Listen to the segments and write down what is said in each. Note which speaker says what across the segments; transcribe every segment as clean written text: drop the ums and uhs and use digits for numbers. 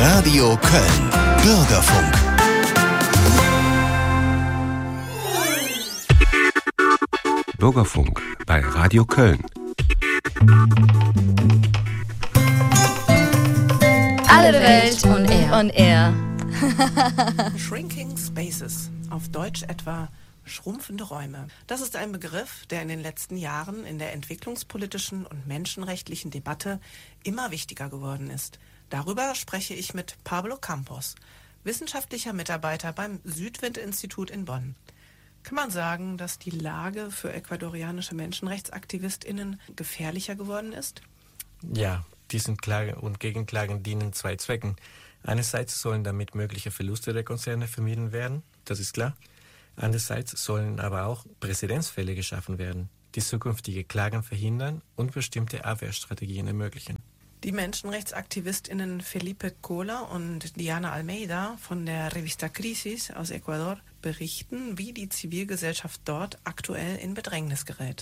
Speaker 1: Radio Köln. Bürgerfunk.
Speaker 2: Bürgerfunk bei Radio Köln.
Speaker 3: Alle Welt on Air.
Speaker 4: Shrinking Spaces, auf Deutsch etwa schrumpfende Räume. Das ist ein Begriff, der in den letzten Jahren in der entwicklungspolitischen und menschenrechtlichen Debatte immer wichtiger geworden ist. Darüber spreche ich mit Pablo Campos, wissenschaftlicher Mitarbeiter beim Südwind-Institut in Bonn. Kann man sagen, dass die Lage für ecuadorianische MenschenrechtsaktivistInnen gefährlicher geworden ist?
Speaker 5: Ja, diesen Klagen und Gegenklagen dienen zwei Zwecken. Einerseits sollen damit mögliche Verluste der Konzerne vermieden werden, das ist klar. Andererseits sollen aber auch Präzedenzfälle geschaffen werden, die zukünftige Klagen verhindern und bestimmte Abwehrstrategien ermöglichen.
Speaker 4: Die MenschenrechtsaktivistInnen Felipe Cola und Diana Almeida von der Revista Crisis aus Ecuador berichten, wie die Zivilgesellschaft dort aktuell in Bedrängnis gerät.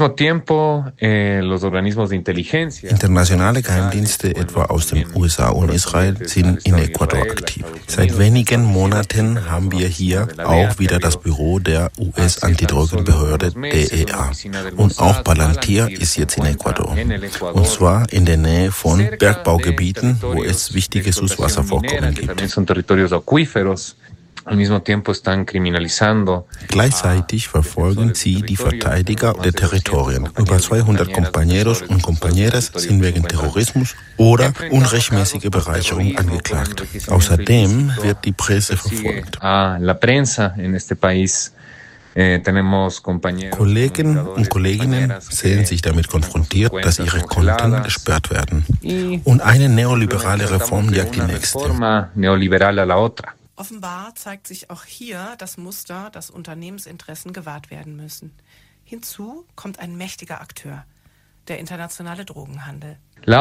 Speaker 6: Internationale Geheimdienste etwa aus den USA und Israel sind in Ecuador aktiv. Seit wenigen Monaten haben wir hier auch wieder das Büro der US-Antidrogenbehörde DEA. Und auch Palantir ist jetzt in Ecuador. Und zwar in der Nähe von Bergbaugebieten, wo es wichtige Süßwasservorkommen gibt. Gleichzeitig verfolgen sie die Verteidiger der Territorien. Über 200 Compañeros und Compañeras sind wegen Terrorismus oder unrechtmäßige Bereicherung angeklagt. Außerdem wird die Presse verfolgt. Kollegen und Kolleginnen sehen sich damit konfrontiert, dass ihre Konten gesperrt werden. Und eine neoliberale Reform jagt die nächste.
Speaker 4: Offenbar zeigt sich auch hier das Muster, dass Unternehmensinteressen gewahrt werden müssen. Hinzu kommt ein mächtiger Akteur, der internationale Drogenhandel.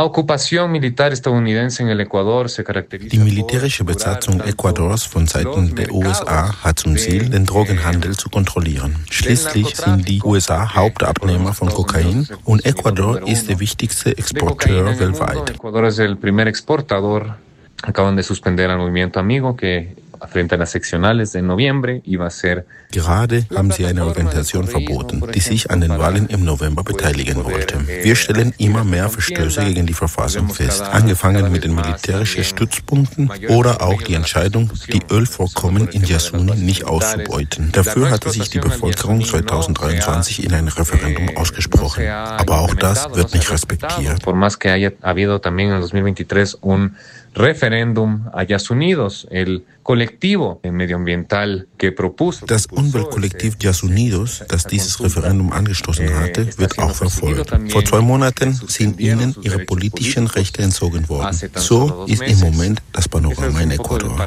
Speaker 6: Die militärische Besatzung Ecuadors von Seiten der USA hat zum Ziel, den Drogenhandel zu kontrollieren. Schließlich sind die USA Hauptabnehmer von Kokain und Ecuador ist der wichtigste Exporteur weltweit.
Speaker 7: Acaban de suspender al Movimiento Amigo, que frente a las seccionales de noviembre iba a ser.
Speaker 6: Gerade haben sie eine Organisation verboten, die sich an den Wahlen im November beteiligen wollte. Wir stellen immer mehr Verstöße gegen die Verfassung fest, angefangen mit den militärischen Stützpunkten oder auch die Entscheidung, die Ölvorkommen in Yasuni nicht auszubeuten. Dafür hatte sich die Bevölkerung 2023 in ein Referendum ausgesprochen. Aber auch das wird nicht respektiert.
Speaker 7: Por más que haya habido también en 2023 un referéndum a Yas Unidos, el colectivo medioambiental que propuso.
Speaker 6: Das Umweltkollektiv Yas Unidos, das dieses Referendum angestoßen hatte, wird auch verfolgt. Vor 2 Monaten sind ihnen ihre politischen Rechte entzogen worden. So ist im Moment das Panorama in Ecuador.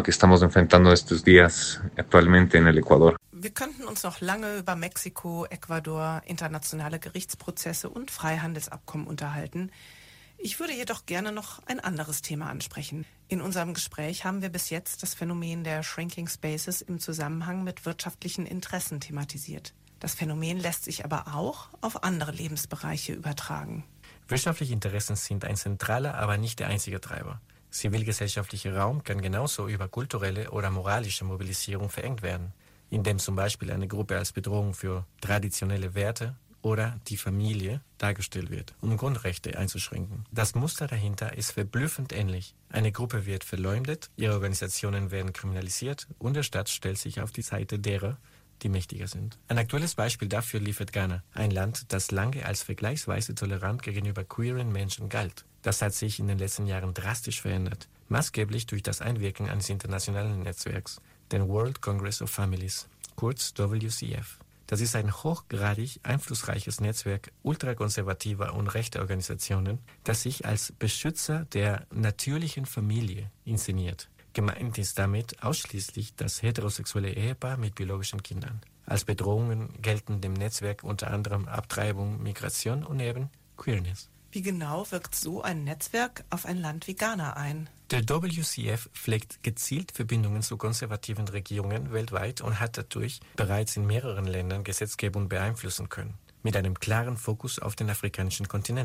Speaker 4: Wir könnten uns noch lange über Mexiko, Ecuador, internationale Gerichtsprozesse und Freihandelsabkommen unterhalten. Ich würde jedoch gerne noch ein anderes Thema ansprechen. In unserem Gespräch haben wir bis jetzt das Phänomen der Shrinking Spaces im Zusammenhang mit wirtschaftlichen Interessen thematisiert. Das Phänomen lässt sich aber auch auf andere Lebensbereiche übertragen.
Speaker 5: Wirtschaftliche Interessen sind ein zentraler, aber nicht der einzige Treiber. Zivilgesellschaftlicher Raum kann genauso über kulturelle oder moralische Mobilisierung verengt werden, indem zum Beispiel eine Gruppe als Bedrohung für traditionelle Werte oder die Familie dargestellt wird, um Grundrechte einzuschränken. Das Muster dahinter ist verblüffend ähnlich. Eine Gruppe wird verleumdet, ihre Organisationen werden kriminalisiert und der Staat stellt sich auf die Seite derer, die mächtiger sind. Ein aktuelles Beispiel dafür liefert Ghana, ein Land, das lange als vergleichsweise tolerant gegenüber queeren Menschen galt. Das hat sich in den letzten Jahren drastisch verändert, maßgeblich durch das Einwirken eines internationalen Netzwerks, den World Congress of Families, kurz WCF. Das ist ein hochgradig einflussreiches Netzwerk ultrakonservativer und rechter Organisationen, das sich als Beschützer der natürlichen Familie inszeniert. Gemeint ist damit ausschließlich das heterosexuelle Ehepaar mit biologischen Kindern. Als Bedrohungen gelten dem Netzwerk unter anderem Abtreibung, Migration und eben Queerness.
Speaker 4: Wie genau wirkt so ein Netzwerk auf ein Land wie Ghana ein?
Speaker 5: Der WCF pflegt gezielt Verbindungen zu konservativen Regierungen weltweit und hat dadurch bereits in mehreren Ländern Gesetzgebung beeinflussen können, mit einem klaren Fokus auf den afrikanischen Kontinent.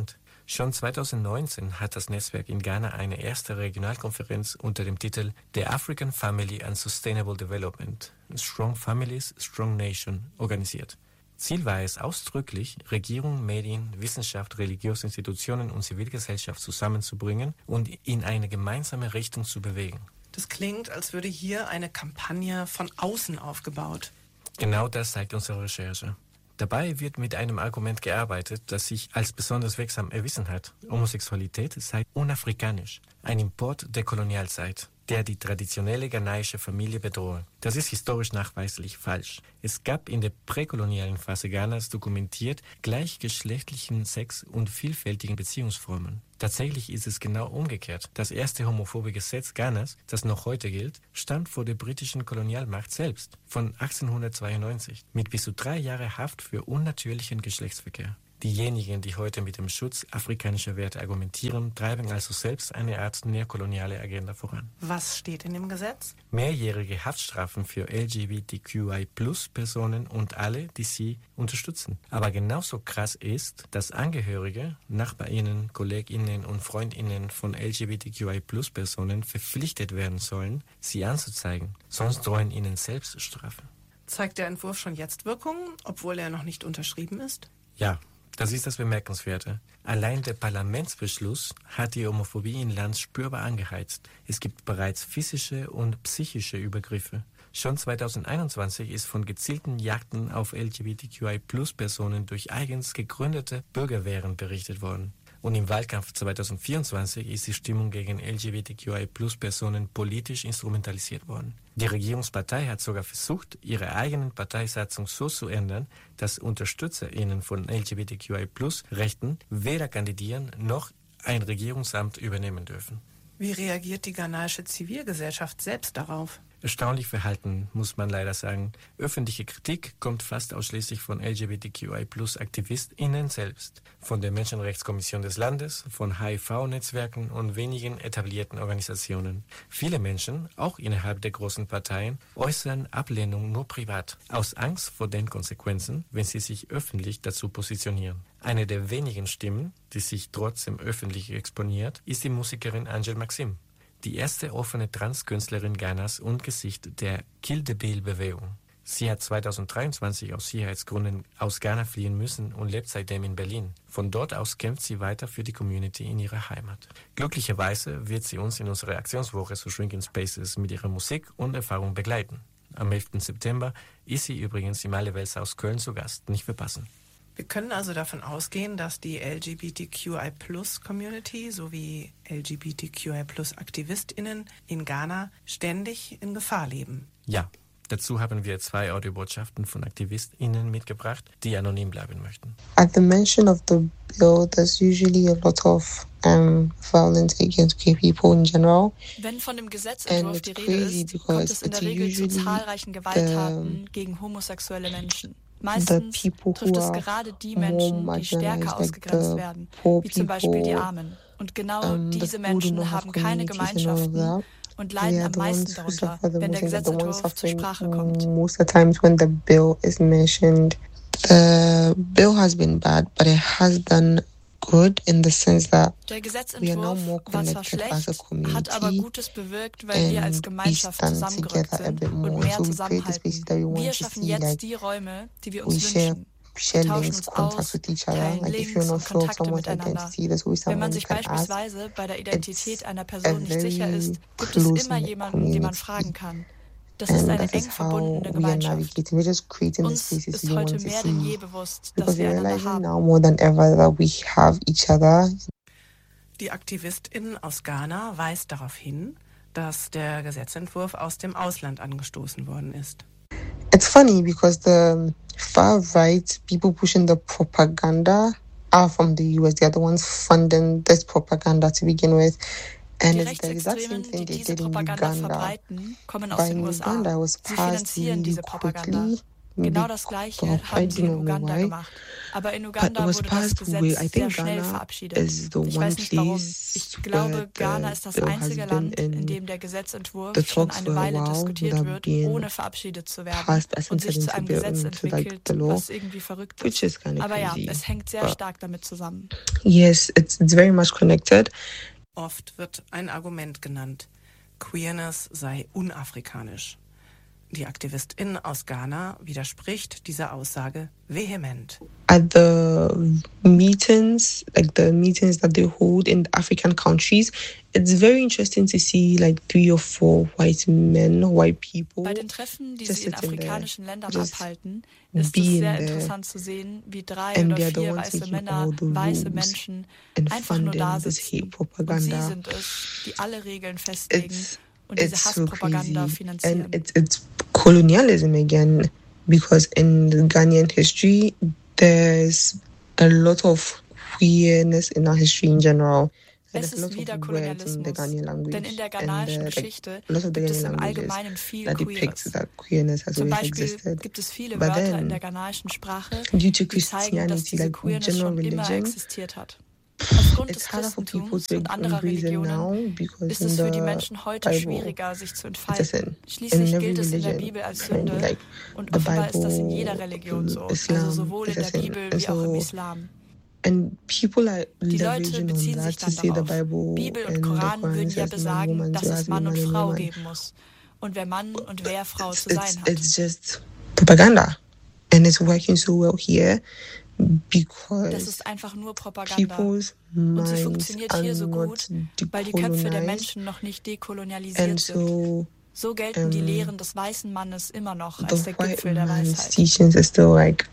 Speaker 5: Schon 2019 hat das Netzwerk in Ghana eine erste Regionalkonferenz unter dem Titel The African Family and Sustainable Development – Strong Families, Strong Nation organisiert. Ziel war es ausdrücklich, Regierung, Medien, Wissenschaft, religiöse Institutionen und Zivilgesellschaft zusammenzubringen und in eine gemeinsame Richtung zu bewegen.
Speaker 4: Das klingt, als würde hier eine Kampagne von außen aufgebaut.
Speaker 5: Genau das zeigt unsere Recherche. Dabei wird mit einem Argument gearbeitet, das sich als besonders wirksam erwiesen hat. Homosexualität sei unafrikanisch, ein Import der Kolonialzeit, der die traditionelle ghanaische Familie bedrohe. Das ist historisch nachweislich falsch. Es gab in der präkolonialen Phase Ghanas dokumentiert gleichgeschlechtlichen Sex und vielfältigen Beziehungsformen. Tatsächlich ist es genau umgekehrt. Das erste homophobe Gesetz Ghanas, das noch heute gilt, stammt vor der britischen Kolonialmacht selbst, von 1892, mit bis zu 3 Jahre Haft für unnatürlichen Geschlechtsverkehr. Diejenigen, die heute mit dem Schutz afrikanischer Werte argumentieren, treiben also selbst eine Art neokoloniale Agenda voran.
Speaker 4: Was steht in dem Gesetz?
Speaker 5: Mehrjährige Haftstrafen für LGBTQI+-Personen und alle, die sie unterstützen. Aber genauso krass ist, dass Angehörige, NachbarInnen, KollegInnen und FreundInnen von LGBTQI+-Personen verpflichtet werden sollen, sie anzuzeigen. Sonst drohen ihnen selbst Strafen.
Speaker 4: Zeigt der Entwurf schon jetzt Wirkung, obwohl er noch nicht unterschrieben ist?
Speaker 5: Ja. Das ist das Bemerkenswerte. Allein der Parlamentsbeschluss hat die Homophobie im Land spürbar angeheizt. Es gibt bereits physische und psychische Übergriffe. Schon 2021 ist von gezielten Jagden auf LGBTQI+-Personen durch eigens gegründete Bürgerwehren berichtet worden. Und im Wahlkampf 2024 ist die Stimmung gegen LGBTQI+-Personen politisch instrumentalisiert worden. Die Regierungspartei hat sogar versucht, ihre eigenen Parteisatzung so zu ändern, dass UnterstützerInnen von LGBTQI+-Rechten weder kandidieren noch ein Regierungsamt übernehmen dürfen.
Speaker 4: Wie reagiert die ghanaische Zivilgesellschaft selbst darauf?
Speaker 5: Erstaunlich verhalten, muss man leider sagen. Öffentliche Kritik kommt fast ausschließlich von LGBTQI+-AktivistInnen selbst, von der Menschenrechtskommission des Landes, von HIV-Netzwerken und wenigen etablierten Organisationen. Viele Menschen, auch innerhalb der großen Parteien, äußern Ablehnung nur privat, aus Angst vor den Konsequenzen, wenn sie sich öffentlich dazu positionieren. Eine der wenigen Stimmen, die sich trotzdem öffentlich exponiert, ist die Musikerin Angel Maxim. Die erste offene Transkünstlerin Ghanas und Gesicht der Kill the Bill-Bewegung. Sie hat 2023 aus Sicherheitsgründen aus Ghana fliehen müssen und lebt seitdem in Berlin. Von dort aus kämpft sie weiter für die Community in ihrer Heimat. Glücklicherweise wird sie uns in unserer Aktionswoche zu Shrinking Spaces mit ihrer Musik und Erfahrung begleiten. Am 11. September ist sie übrigens im Allewelts aus Köln zu Gast. Nicht verpassen.
Speaker 4: Wir können also davon ausgehen, dass die LGBTQI+-Community sowie LGBTQI+-AktivistInnen in Ghana ständig in Gefahr leben.
Speaker 5: Ja, dazu haben wir 2 Audiobotschaften von AktivistInnen mitgebracht, die anonym bleiben möchten.
Speaker 2: At the mention of the bill, there's usually a lot of violence against queer people in general.
Speaker 3: Wenn von dem Gesetzentwurf die Rede ist, kommt es in der Regel zu zahlreichen Gewalttaten gegen homosexuelle Menschen. Meistens trifft es gerade die Menschen, die stärker ausgegrenzt werden, wie zum Beispiel die Armen. Und genau diese Menschen haben keine Gemeinschaften und leiden am meisten darunter, wenn der Gesetzentwurf zur Sprache kommt.
Speaker 2: Most of the times when the bill is mentioned, the bill has been bad, but it has done good in the sense that
Speaker 3: der Gesetzentwurf war zwar schlecht, hat aber Gutes bewirkt, weil wir als Gemeinschaft zusammengerückt sind und mehr zusammenhalten. Wir schaffen jetzt die Räume, die wir uns wünschen. Wir tauschen uns aus, teilen Links und Kontakte miteinander. Wenn man sich beispielsweise bei der Identität einer Person nicht sicher ist, gibt es immer jemanden, den man fragen kann. Das ist eine eng verbundene Gemeinschaft. Uns ist heute mehr denn je bewusst, dass wir einander haben.
Speaker 4: Die AktivistInnen aus Ghana weist darauf hin, dass der Gesetzentwurf aus dem Ausland angestoßen worden ist.
Speaker 2: It's funny because the far-right people pushing the propaganda are from the US. They're the ones funding this propaganda to begin with.
Speaker 3: Die Rechtsextremen, die diese Propaganda verbreiten, kommen aus den USA. Sie finanzieren diese Propaganda. Genau das Gleiche haben sie in Uganda gemacht. Aber in Uganda wurde das Gesetz sehr schnell verabschiedet. Ich weiß nicht warum. Ich glaube, Ghana ist das einzige Land, in dem der Gesetzentwurf schon eine Weile diskutiert wird, ohne verabschiedet zu werden und sich zu einem Gesetz entwickelt, was irgendwie verrückt ist. Aber ja, es hängt sehr stark damit zusammen.
Speaker 2: Yes, it's very much connected.
Speaker 4: Oft wird ein Argument genannt: Queerness sei unafrikanisch. Die Aktivistin aus Ghana widerspricht dieser Aussage vehement.
Speaker 2: At the meetings, like the meetings that they hold in African countries, it's very interesting to see like 3 or 4 white men, white people.
Speaker 3: Bei den Treffen, die sie in afrikanischen Ländern abhalten, ist es sehr interessant zu sehen, wie 3 oder 4 weiße Männer, weiße Menschen einfach nur da sitzen. Und sie sind es, die alle Regeln festlegen und diese Hasspropaganda finanzieren.
Speaker 2: And it's colonialism again, because in Ghanaian history, there's a lot of queerness in our history in general.
Speaker 3: Es ist wieder Kolonialismus, denn in der ghanaischen Geschichte gibt es im Allgemeinen viel Queeres. Zum Beispiel gibt es viele Wörter in der ghanaischen Sprache, die zeigen, dass diese Queerness schon immer existiert hat. Aufgrund des Christentums und anderer Religionen ist es für die Menschen heute schwieriger, sich zu entfalten. Schließlich gilt es in der Bibel als Sünde und offenbar ist das in jeder Religion so, also sowohl in der Bibel wie auch im Islam. Die Leute beziehen sich dann darauf. Bibel und Koran würden ja besagen, dass es Mann und Frau geben muss und wer Mann und wer Frau zu sein hat.
Speaker 2: It's just propaganda and it's working so well here.
Speaker 3: Das ist einfach nur Propaganda und sie funktioniert hier so gut, weil die Köpfe der Menschen noch nicht dekolonialisiert sind. So gelten die Lehren des weißen Mannes immer noch als der Gipfel der Weisheit.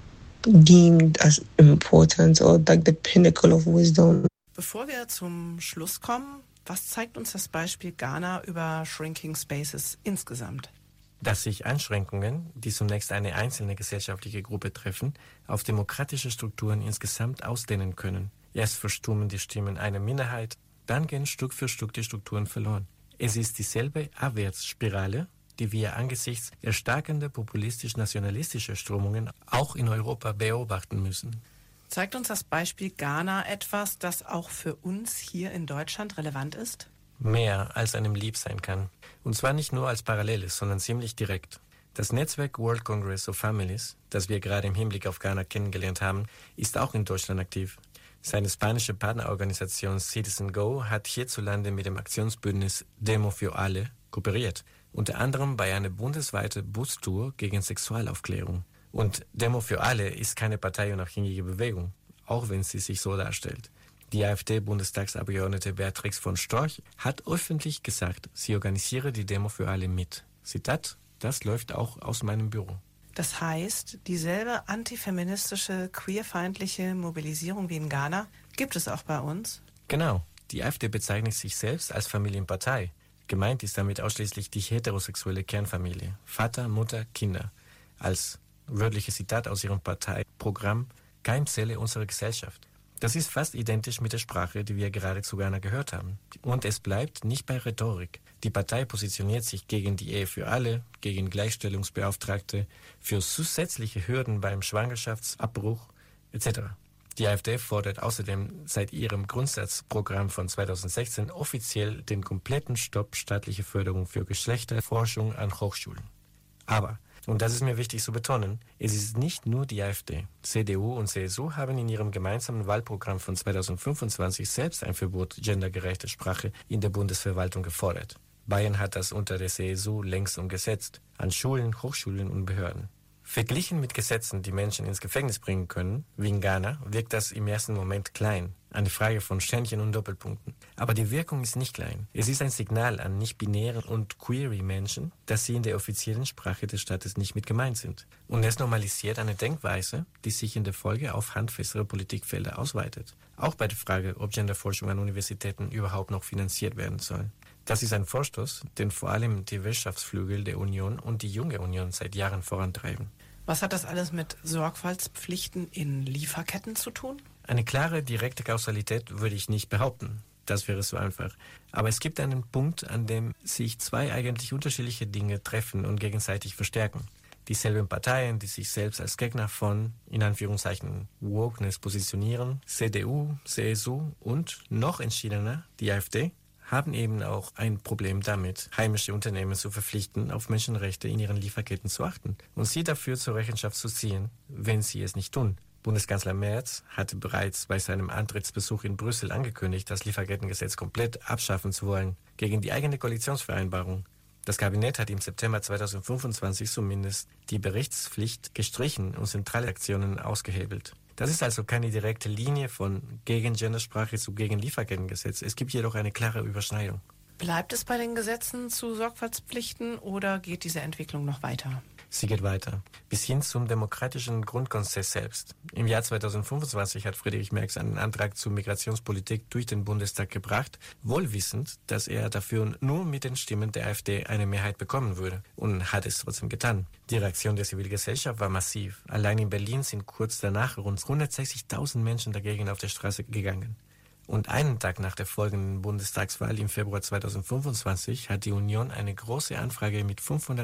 Speaker 2: Deemed as important or like the pinnacle of wisdom.
Speaker 4: Bevor wir zum Schluss kommen, was zeigt uns das Beispiel Ghana über Shrinking Spaces insgesamt?
Speaker 5: Dass sich Einschränkungen, die zunächst eine einzelne gesellschaftliche Gruppe treffen, auf demokratische Strukturen insgesamt ausdehnen können. Erst verstummen die Stimmen einer Minderheit, dann gehen Stück für Stück die Strukturen verloren. Es ist dieselbe Abwärtsspirale, die wir angesichts erstarkender populistisch-nationalistischer Strömungen auch in Europa beobachten müssen.
Speaker 4: Zeigt uns das Beispiel Ghana etwas, das auch für uns hier in Deutschland relevant ist?
Speaker 5: Mehr als einem lieb sein kann. Und zwar nicht nur als Paralleles, sondern ziemlich direkt. Das Netzwerk World Congress of Families, das wir gerade im Hinblick auf Ghana kennengelernt haben, ist auch in Deutschland aktiv. Seine spanische Partnerorganisation Citizen Go hat hierzulande mit dem Aktionsbündnis Demo für alle kooperiert. Unter anderem bei einer bundesweiten Bustour gegen Sexualaufklärung. Und Demo für alle ist keine parteiunabhängige Bewegung, auch wenn sie sich so darstellt. Die AfD-Bundestagsabgeordnete Beatrix von Storch hat öffentlich gesagt, sie organisiere die Demo für alle mit. Zitat: Das läuft auch aus meinem Büro.
Speaker 4: Das heißt, dieselbe antifeministische, queerfeindliche Mobilisierung wie in Ghana gibt es auch bei uns?
Speaker 5: Genau. Die AfD bezeichnet sich selbst als Familienpartei. Gemeint ist damit ausschließlich die heterosexuelle Kernfamilie. Vater, Mutter, Kinder. Als wörtliches Zitat aus ihrem Parteiprogramm: Keimzelle unserer Gesellschaft. Das ist fast identisch mit der Sprache, die wir gerade zu Ghana gehört haben. Und es bleibt nicht bei Rhetorik. Die Partei positioniert sich gegen die Ehe für alle, gegen Gleichstellungsbeauftragte, für zusätzliche Hürden beim Schwangerschaftsabbruch etc. Die AfD fordert außerdem seit ihrem Grundsatzprogramm von 2016 offiziell den kompletten Stopp staatlicher Förderung für Geschlechterforschung an Hochschulen. Aber, und das ist mir wichtig zu betonen, es ist nicht nur die AfD. CDU und CSU haben in ihrem gemeinsamen Wahlprogramm von 2025 selbst ein Verbot gendergerechter Sprache in der Bundesverwaltung gefordert. Bayern hat das unter der CSU längst umgesetzt, an Schulen, Hochschulen und Behörden. Verglichen mit Gesetzen, die Menschen ins Gefängnis bringen können, wie in Ghana, wirkt das im ersten Moment klein. Eine Frage von Sternchen und Doppelpunkten. Aber die Wirkung ist nicht klein. Es ist ein Signal an nicht-binären und queere-Menschen, dass sie in der offiziellen Sprache des Staates nicht mit gemeint sind. Und es normalisiert eine Denkweise, die sich in der Folge auf handfestere Politikfelder ausweitet. Auch bei der Frage, ob Genderforschung an Universitäten überhaupt noch finanziert werden soll. Das ist ein Vorstoß, den vor allem die Wirtschaftsflügel der Union und die junge Union seit Jahren vorantreiben.
Speaker 4: Was hat das alles mit Sorgfaltspflichten in Lieferketten zu tun?
Speaker 5: Eine klare, direkte Kausalität würde ich nicht behaupten. Das wäre so einfach. Aber es gibt einen Punkt, an dem sich zwei eigentlich unterschiedliche Dinge treffen und gegenseitig verstärken. Dieselben Parteien, die sich selbst als Gegner von, in Anführungszeichen, Wokeness positionieren, CDU, CSU und noch entschiedener, die AfD, haben eben auch ein Problem damit, heimische Unternehmen zu verpflichten, auf Menschenrechte in ihren Lieferketten zu achten und sie dafür zur Rechenschaft zu ziehen, wenn sie es nicht tun. Bundeskanzler Merz hatte bereits bei seinem Antrittsbesuch in Brüssel angekündigt, das Lieferkettengesetz komplett abschaffen zu wollen, gegen die eigene Koalitionsvereinbarung. Das Kabinett hat im September 2025 zumindest die Berichtspflicht gestrichen und zentrale Aktionen ausgehebelt. Das ist also keine direkte Linie von gegen Gendersprache zu gegen Lieferkettengesetz. Es gibt jedoch eine klare Überschneidung.
Speaker 4: Bleibt es bei den Gesetzen zu Sorgfaltspflichten oder geht diese Entwicklung noch weiter?
Speaker 5: Sie geht weiter, bis hin zum demokratischen Grundkonsens selbst. Im Jahr 2025 hat Friedrich Merz einen Antrag zur Migrationspolitik durch den Bundestag gebracht, wohl wissend, dass er dafür nur mit den Stimmen der AfD eine Mehrheit bekommen würde, und hat es trotzdem getan. Die Reaktion der Zivilgesellschaft war massiv. Allein in Berlin sind kurz danach rund 160.000 Menschen dagegen auf der Straße gegangen. Und einen Tag nach der folgenden Bundestagswahl im Februar 2025 hat die Union eine große Anfrage mit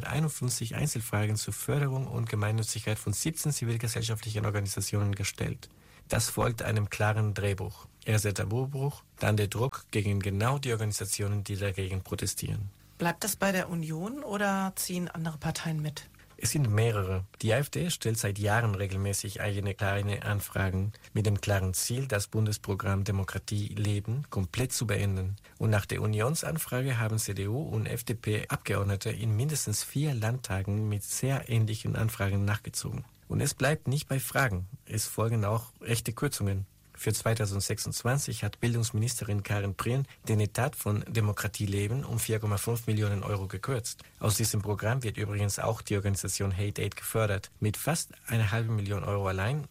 Speaker 5: 551 Einzelfragen zur Förderung und Gemeinnützigkeit von 17 zivilgesellschaftlichen Organisationen gestellt. Das folgt einem klaren Drehbuch. Erst der Tabubruch, dann der Druck gegen genau die Organisationen, die dagegen protestieren.
Speaker 4: Bleibt das bei der Union oder ziehen andere Parteien mit?
Speaker 5: Es sind mehrere. Die AfD stellt seit Jahren regelmäßig eigene kleine Anfragen mit dem klaren Ziel, das Bundesprogramm Demokratie leben komplett zu beenden. Und nach der Unionsanfrage haben CDU und FDP-Abgeordnete in mindestens 4 Landtagen mit sehr ähnlichen Anfragen nachgezogen. Und es bleibt nicht bei Fragen. Es folgen auch echte Kürzungen. Für 2026 hat Bildungsministerin Karin Prien den Etat von Demokratie leben um 4,5 Millionen Euro gekürzt. Aus diesem Programm wird übrigens auch die Organisation Hate Aid gefördert, mit fast 1,5 Million Euro allein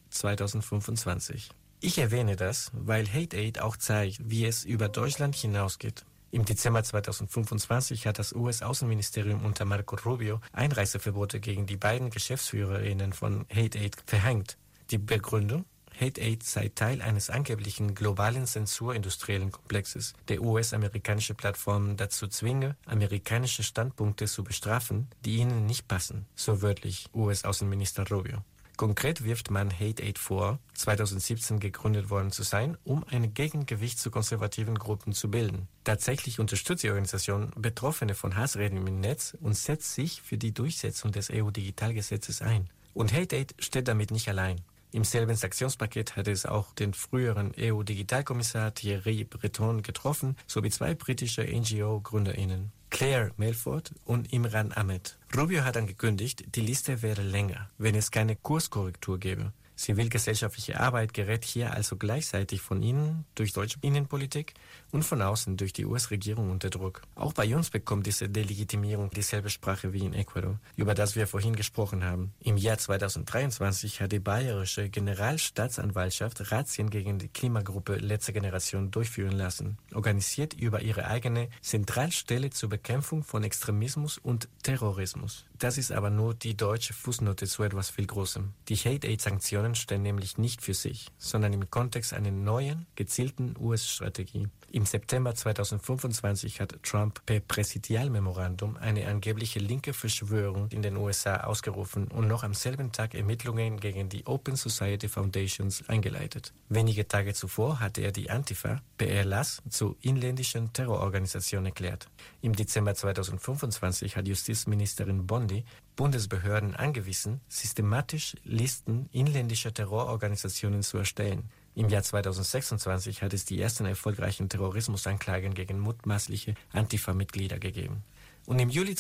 Speaker 5: 2025. Ich erwähne das, weil Hate Aid auch zeigt, wie es über Deutschland hinausgeht. Im Dezember 2025 hat das US-Außenministerium unter Marco Rubio Einreiseverbote gegen die beiden Geschäftsführerinnen von Hate Aid verhängt. Die Begründung? Hate Aid sei Teil eines angeblichen globalen zensurindustriellen Komplexes, der US-amerikanische Plattformen dazu zwinge, amerikanische Standpunkte zu bestrafen, die ihnen nicht passen, so wörtlich US-Außenminister Rubio. Konkret wirft man Hate Aid vor, 2017 gegründet worden zu sein, um ein Gegengewicht zu konservativen Gruppen zu bilden. Tatsächlich unterstützt die Organisation Betroffene von Hassreden im Netz und setzt sich für die Durchsetzung des EU-Digitalgesetzes ein. Und Hate Aid steht damit nicht allein. Im selben Sanktionspaket hatte es auch den früheren EU-Digitalkommissar Thierry Breton getroffen, sowie 2 britische NGO-GründerInnen, Claire Melford und Imran Ahmed. Rubio hat angekündigt, die Liste wäre länger, wenn es keine Kurskorrektur gäbe. Zivilgesellschaftliche Arbeit gerät hier also gleichzeitig von innen durch deutsche Innenpolitik und von außen durch die US-Regierung unter Druck. Auch bei uns bekommt diese Delegitimierung dieselbe Sprache wie in Ecuador, über das wir vorhin gesprochen haben. Im Jahr 2023 hat die bayerische Generalstaatsanwaltschaft Razzien gegen die Klimagruppe Letzte Generation durchführen lassen, organisiert über ihre eigene Zentralstelle zur Bekämpfung von Extremismus und Terrorismus. Das ist aber nur die deutsche Fußnote zu etwas viel Großem. Die Hate-Aid-Sanktionen stehen nämlich nicht für sich, sondern im Kontext einer neuen, gezielten US-Strategie. Im September 2025 hat Trump per Präsidialmemorandum eine angebliche linke Verschwörung in den USA ausgerufen und noch am selben Tag Ermittlungen gegen die Open Society Foundations eingeleitet. Wenige Tage zuvor hatte er die Antifa per Erlass zur inländischen Terrororganisation erklärt. Im Dezember 2025 hat Justizministerin Bondi Bundesbehörden angewiesen, systematisch Listen inländischer Terrororganisationen zu erstellen. Im Jahr 2026 hat es die ersten erfolgreichen Terrorismusanklagen gegen mutmaßliche Antifa-Mitglieder gegeben. Und im Juli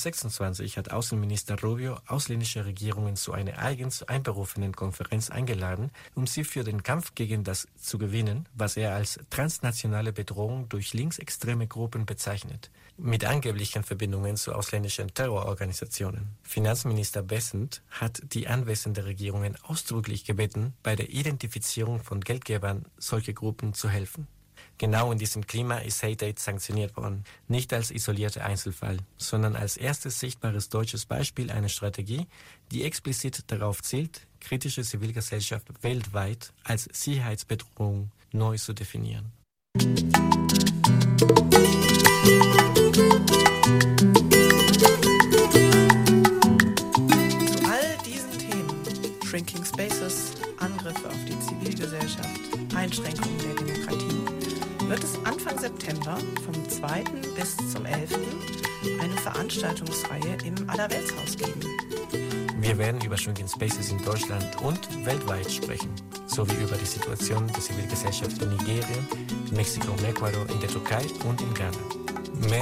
Speaker 5: 2026 hat Außenminister Rubio ausländische Regierungen zu einer eigens einberufenen Konferenz eingeladen, um sie für den Kampf gegen das zu gewinnen, was er als transnationale Bedrohung durch linksextreme Gruppen bezeichnet, mit angeblichen Verbindungen zu ausländischen Terrororganisationen. Finanzminister Bessent hat die anwesenden Regierungen ausdrücklich gebeten, bei der Identifizierung von Geldgebern solcher Gruppen zu helfen. Genau in diesem Klima ist Hate Aid sanktioniert worden, nicht als isolierter Einzelfall, sondern als erstes sichtbares deutsches Beispiel einer Strategie, die explizit darauf zielt, kritische Zivilgesellschaft weltweit als Sicherheitsbedrohung neu zu definieren.
Speaker 4: Zu November vom 2. bis zum 11. eine Veranstaltungsreihe im Allerweltshaus geben.
Speaker 5: Wir werden über Shrinking Spaces in Deutschland und weltweit sprechen, sowie über die Situation der Zivilgesellschaft in Nigeria, Mexiko und Ecuador, in der Türkei und in Ghana.